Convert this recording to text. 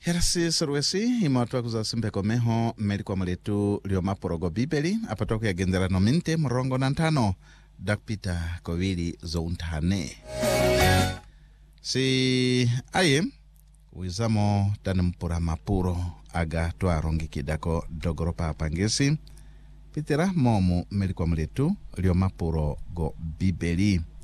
Herasi Surwesi imawatu kuza simpe komeho melikuwa maletu lio maporogo bibeli apatoku ya gendera nominte mrongo na ntano dakpita kovili zountane. Si aye wizamo tani mpura mapuro aga tuarongi kidako dogoropa pangesi pitira momu melikuwa maletu lio mapuro go bibeli.